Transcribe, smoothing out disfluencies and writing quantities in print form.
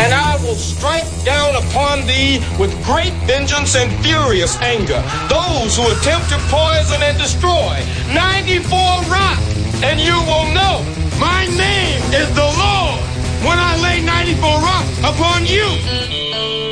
And I will strike down upon thee with great vengeance and furious anger those who attempt to poison and destroy 94 Rock. And you will know my name is the Lord when I lay 94 Rock upon you.